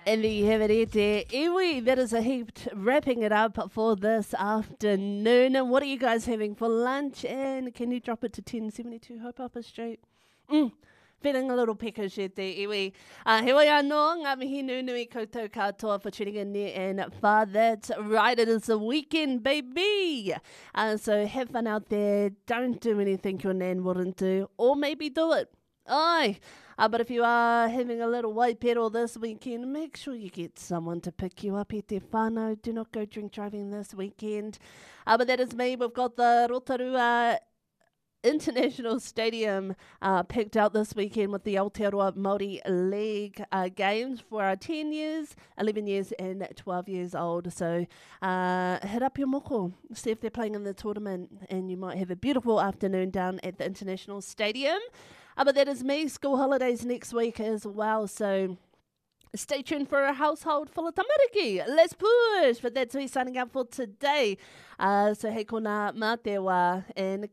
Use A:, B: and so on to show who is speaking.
A: And there you have it, Iwi. That is a heap wrapping it up for this afternoon. And what are you guys having for lunch? And can you drop it to 1072 Hope Upper Street? Feeling a little peckish at there, iwi. He wai anō, ngā mihi nui koutou katoa for tuning in there and far. That's right, it is the weekend, baby. So have fun out there. Don't do anything your nan wouldn't do. Or maybe do it. Aye. But if you are having a little waipero this weekend, make sure you get someone to pick you up at te whānau. Do not go drink driving this weekend. But that is me. We've got the Rotorua International Stadium picked out this weekend with the Aotearoa Māori League games for our 10 years, 11 years and 12 years old. So hit up your moko, see if they're playing in the tournament, and you might have a beautiful afternoon down at the International Stadium. But that is me. School holidays next week as well, so stay tuned for a household full of tamariki. Let's push! But that's me signing up for today. So hei kona mā te wā, and